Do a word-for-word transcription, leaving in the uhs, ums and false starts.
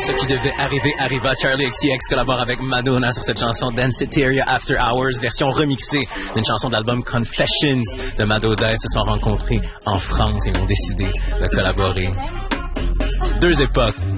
Ce qui devait arriver arriva. Charlie X C X collabore avec Madonna sur cette chanson Danceteria After Hours, version remixée d'une chanson de l'album Confessions de Madonna. Ils se sont rencontrés en France et ont décidé de collaborer. Deux époques.